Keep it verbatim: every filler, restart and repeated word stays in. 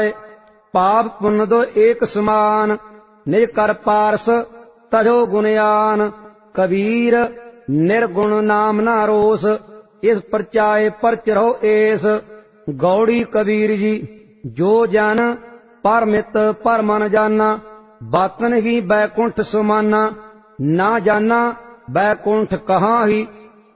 पाप पुण्य दो एक समान, निज कर पारस तजो गुणयान। कबीर निर्गुण नाम ना रोस, इस परचाए परच रहो एस। गौड़ी कबीर जी जो जन परमित पर मन जाना, बातन ही बैकुंठ सुमाना। ना जाना बैकुंठ कहाँ ही,